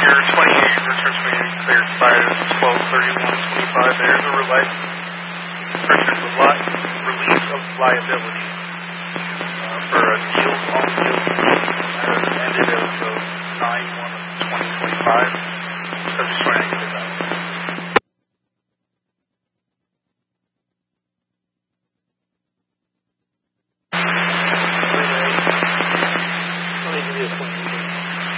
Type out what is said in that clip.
your 28, return 28 clear expires 12/31/25. There's a release of liability for a deal on deal that ended as of 9/1/2025. So just trying to get that.